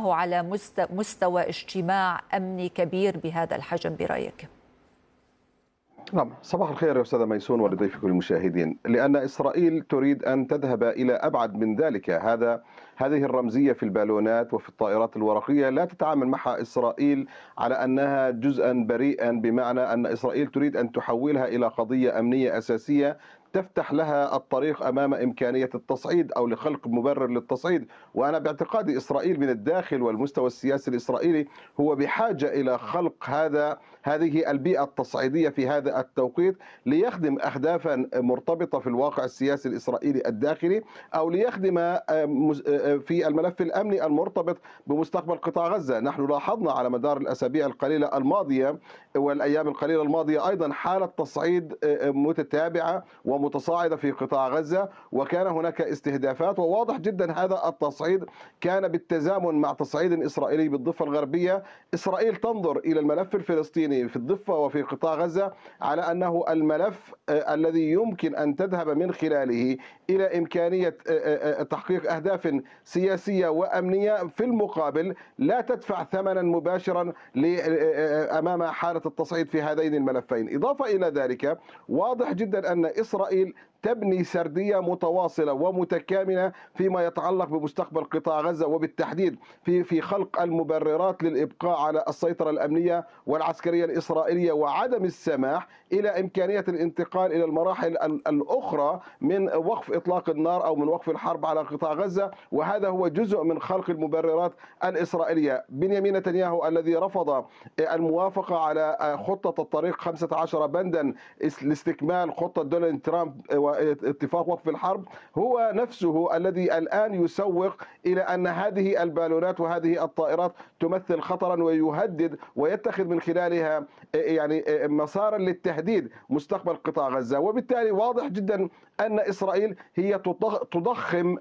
أنه على مستوى اجتماع أمني كبير بهذا الحجم برأيك؟ نعم، صباح الخير يا أستاذة ميسون ولضيفك المشاهدين. لأن إسرائيل تريد أن تذهب إلى أبعد من ذلك. هذه الرمزية في البالونات وفي الطائرات الورقية لا تتعامل معها إسرائيل على أنها جزءا بريئا، بمعنى أن إسرائيل تريد أن تحولها إلى قضية أمنية أساسية تفتح لها الطريق أمام إمكانية التصعيد أو لخلق مبرر للتصعيد. وأنا باعتقادي إسرائيل من الداخل والمستوى السياسي الإسرائيلي هو بحاجة إلى خلق هذه البيئة التصعيدية في هذا التوقيت ليخدم أهدافا مرتبطة في الواقع السياسي الإسرائيلي الداخلي، أو ليخدم في الملف الأمني المرتبط بمستقبل قطاع غزة. نحن لاحظنا على مدار الأسابيع القليلة الماضية والأيام القليلة الماضية أيضا حالة تصعيد متتابعة ومتصاعدة في قطاع غزة، وكان هناك استهدافات، وواضح جدا هذا التصعيد كان بالتزامن مع تصعيد إسرائيلي بالضفة الغربية. إسرائيل تنظر إلى الملف الفلسطيني في الضفة وفي قطاع غزة على أنه الملف الذي يمكن أن تذهب من خلاله إلى إمكانية تحقيق أهداف سياسية وأمنية، في المقابل لا تدفع ثمنا مباشرا أمام حالة التصعيد في هذين الملفين. إضافة إلى ذلك واضح جدا أن إسرائيل تبني سردية متواصلة ومتكاملة فيما يتعلق بمستقبل قطاع غزة، وبالتحديد في خلق المبررات للإبقاء على السيطرة الأمنية والعسكرية الإسرائيلية، وعدم السماح إلى إمكانية الانتقال إلى المراحل الأخرى من وقف إطلاق النار أو من وقف الحرب على قطاع غزة. وهذا هو جزء من خلق المبررات الإسرائيلية. بنيامين نتنياهو الذي رفض الموافقة على خطة الطريق 15 بندا لاستكمال خطة دونالد ترامب واتفاق وقف الحرب، هو نفسه الذي الآن يسوق إلى أن هذه البالونات وهذه الطائرات تمثل خطرا، ويهدد ويتخذ من خلالها مسارا للتهديد مستقبل قطاع غزة. وبالتالي واضح جدا أن إسرائيل هي تضخم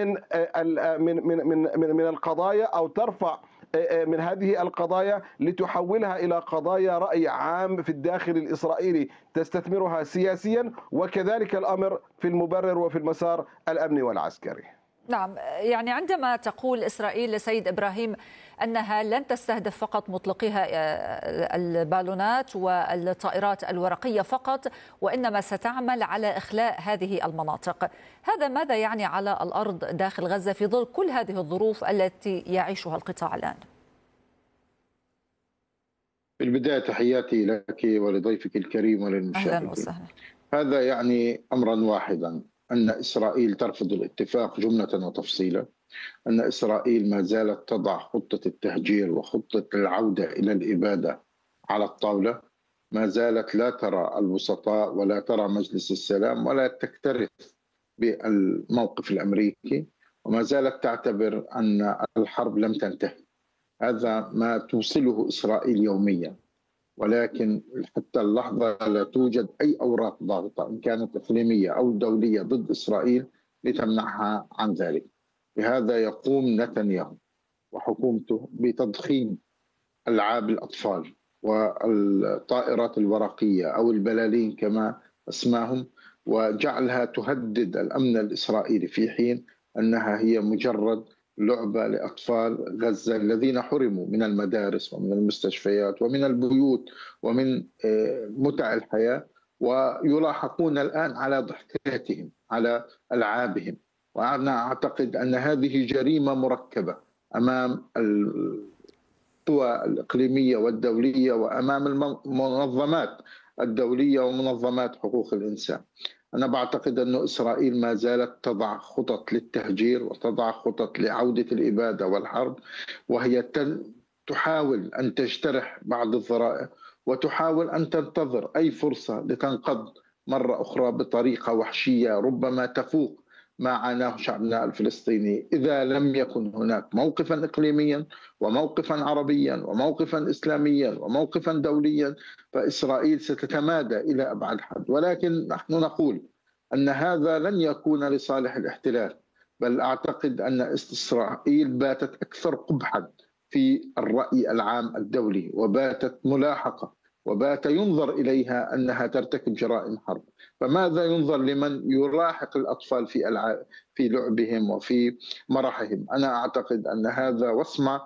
من القضايا أو ترفع من هذه القضايا لتحولها إلى قضايا رأي عام في الداخل الإسرائيلي تستثمرها سياسيا، وكذلك الأمر في المبرر وفي المسار الأمني والعسكري. نعم، يعني عندما تقول إسرائيل لسيد إبراهيم أنها لن تستهدف فقط مطلقيها البالونات والطائرات الورقية فقط، وإنما ستعمل على إخلاء هذه المناطق، هذا ماذا يعني على الأرض داخل غزة في ظل كل هذه الظروف التي يعيشها القطاع الآن؟ في البداية تحياتي لك ولضيفك الكريم وللمشاهدين. أهلا وسهلا. هذا يعني أمرا واحدا، أن إسرائيل ترفض الاتفاق جملة وتفصيلا، أن إسرائيل ما زالت تضع خطة التهجير وخطة العودة إلى الإبادة على الطاولة، ما زالت لا ترى الوسطاء ولا ترى مجلس السلام ولا تكترث بالموقف الأمريكي، وما زالت تعتبر أن الحرب لم تنتهي. هذا ما توصله إسرائيل يوميا، ولكن حتى اللحظة لا توجد أي أوراق ضاغطة إن كانت إقليمية أو دولية ضد إسرائيل لتمنعها عن ذلك. لهذا يقوم نتنياهو وحكومته بتضخيم ألعاب الأطفال والطائرات الورقية أو البلالين كما اسماهم، وجعلها تهدد الأمن الإسرائيلي، في حين أنها هي مجرد لعبة لأطفال غزة الذين حرموا من المدارس ومن المستشفيات ومن البيوت ومن متع الحياة، ويلاحقون الآن على ضحكاتهم على ألعابهم. وأنا أعتقد أن هذه جريمة مركبة أمام القوى الإقليمية والدولية وأمام المنظمات الدولية ومنظمات حقوق الإنسان. أنا بعتقد أن إسرائيل ما زالت تضع خطط للتهجير وتضع خطط لعودة الإبادة والحرب، وهي تحاول أن تجترح بعض الذرائع وتحاول أن تنتظر أي فرصة لتنقض مرة أخرى بطريقة وحشية ربما تفوق ما عاناه شعبنا الفلسطيني، إذا لم يكن هناك موقفا إقليميا وموقفا عربيا وموقفا إسلاميا وموقفا دوليا، فإسرائيل ستتمادى إلى أبعد حد. ولكن نحن نقول أن هذا لن يكون لصالح الاحتلال، بل أعتقد أن إسرائيل باتت أكثر قبحا في الرأي العام الدولي، وباتت ملاحقة، وبات ينظر إليها أنها ترتكب جرائم حرب. فماذا ينظر لمن يلاحق الأطفال في لعبهم وفي مرحهم؟ أنا أعتقد أن هذا وصمة